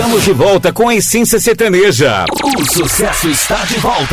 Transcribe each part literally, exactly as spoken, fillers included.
Estamos de volta com a Essência Sertaneja. O sucesso está de volta.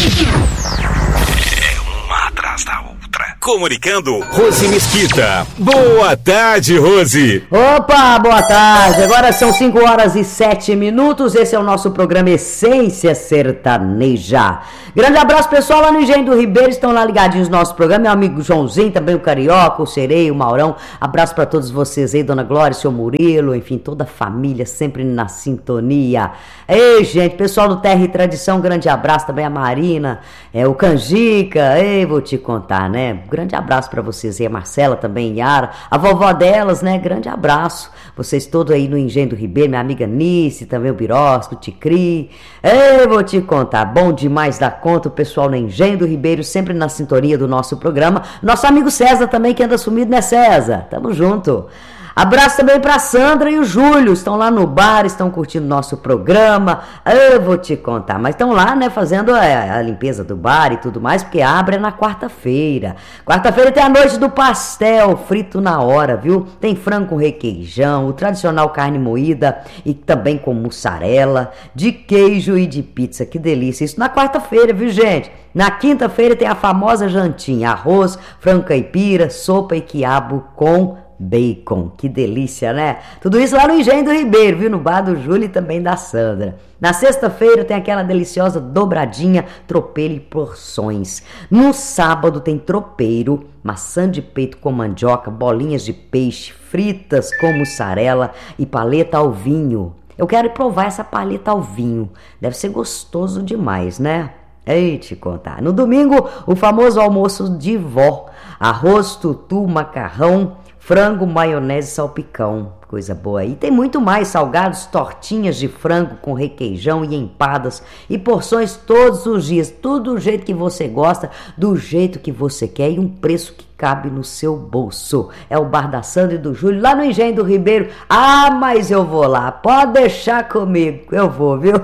É uma atrás da outra. Comunicando, Rose Mesquita. Boa tarde, Rose. Opa, boa tarde. Agora são cinco horas e sete minutos. Esse é o nosso programa Essência Sertaneja. Grande abraço, pessoal, lá no Engenho do Ribeiro. Estão lá ligadinhos no nosso programa. Meu amigo Joãozinho, também o Carioca, o Sereio, o Maurão. Abraço para todos vocês aí, Dona Glória, seu Murilo, enfim, toda a família sempre na sintonia. Ei, gente, pessoal do Terra e Tradição, grande abraço. Também a Marina, é, o Canjica. Ei, vou te contar, né? Grande abraço para vocês aí, a Marcela também, Yara, a vovó delas, né? Grande abraço. Vocês todos aí no Engenho do Ribeiro, minha amiga Nice, também o Birosco, o Ticri. Ei, vou te contar, bom demais da conta, o pessoal no Engenho do Ribeiro, sempre na sintonia do nosso programa. Nosso amigo César também, que anda sumido, né, César? Tamo junto. Abraço também pra Sandra e o Júlio, estão lá no bar, estão curtindo nosso programa. Eu vou te contar, mas estão lá, né, fazendo a, a limpeza do bar e tudo mais, porque abre na quarta-feira. Quarta-feira tem a noite do pastel, frito na hora, viu? Tem frango com requeijão, o tradicional carne moída e também com mussarela, de queijo e de pizza, que delícia. Isso na quarta-feira, viu, gente? Na quinta-feira tem a famosa jantinha, arroz, frango caipira, sopa e quiabo com bacon, que delícia, né? Tudo isso lá no Engenho do Ribeiro, viu? No bar do Júlio e também da Sandra. Na sexta-feira tem aquela deliciosa dobradinha, tropeiro e porções. No sábado tem tropeiro, maçã de peito com mandioca, bolinhas de peixe, fritas com mussarela e paleta ao vinho. Eu quero provar essa paleta ao vinho. Deve ser gostoso demais, né? Ei, te contar. No domingo, o famoso almoço de vó. Arroz, tutu, macarrão, frango, maionese, salpicão, coisa boa. E tem muito mais, salgados, tortinhas de frango com requeijão e empadas e porções todos os dias, tudo do jeito que você gosta, do jeito que você quer e um preço que cabe no seu bolso. É o Bar da Sandra e do Júlio, lá no Engenho do Ribeiro. Ah, mas eu vou lá, pode deixar comigo, eu vou, viu?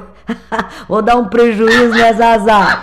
Vou dar um prejuízo, né, Zazá?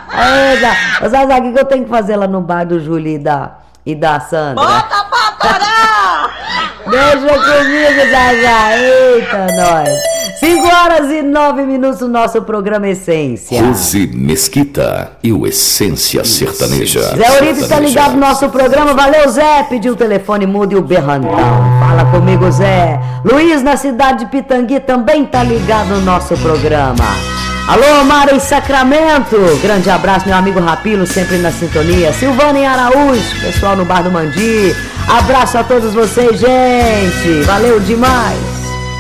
Ô, Zazá, o que eu tenho que fazer lá no Bar do Júlio e da, e da Sandra? Bota pra parar! Deixa comigo, Zazá. Eita, nós. cinco horas e nove minutos no nosso programa Essência. Rose Mesquita e o Essência Sertaneja. Zé Uribe está ligado no nosso programa. Valeu, Zé. Pediu o telefone mudo e o berrantão. Fala comigo, Zé. Luiz, na cidade de Pitangui, também tá ligado no nosso programa. Alô, Mara em Sacramento. Grande abraço, meu amigo Rapilo, sempre na sintonia. Silvana em Araújo, pessoal no Bar do Mandi. Abraço a todos vocês, gente. Valeu demais.